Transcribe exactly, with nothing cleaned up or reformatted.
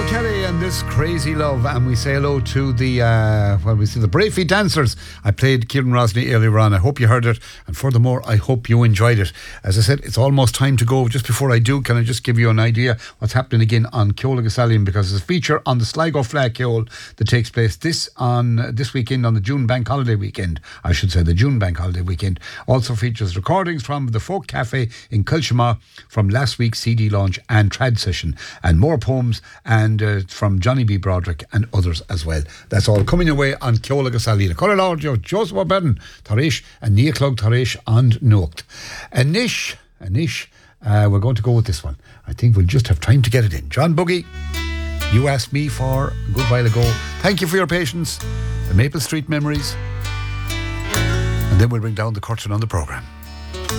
Paul Kelly and This Crazy Love, and we say hello to the uh, well, we see the Brave Feet Dancers. I played Kieran Rosny earlier on. I hope you heard it, and furthermore, I hope you enjoyed it. As I said, it's almost time to go. Just before I do, can I just give you an idea what's happening again on Ceola Gasallion, because there's a feature on the Sligo Flag Ceol that takes place this on uh, this weekend, on the June Bank Holiday weekend. I should say the June Bank Holiday weekend. Also features recordings from the Folk Cafe in Kilshima from last week's C D launch and trad session, and more poems and uh, from Johnny B. Broderick and others as well. That's all coming your way on Ceola Gasallion. Call Lord Joseph O'Bedden, Tarish, and Nia Clug Tarish and Nucht. Anish, Anish, uh, we're going to go with this one. I think we'll just have time to get it in. John Buggy, you asked me for a good while ago. Thank you for your patience. The Maple Street Memories. And then we'll bring down the curtain on the programme.